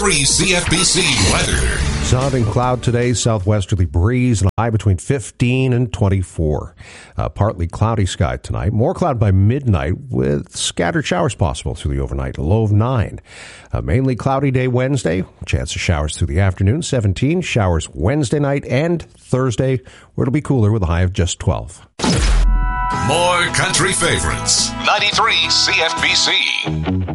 93 CFBC weather. Sun and cloud today, southwesterly breeze, and a high between 15 and 24. Partly cloudy sky tonight. More cloud by midnight with scattered showers possible through the overnight, a low of 9. Mainly cloudy day Wednesday. Chance of showers through the afternoon, 17. Showers Wednesday night and Thursday, where it'll be cooler with a high of just 12. More country favorites. 93 CFBC.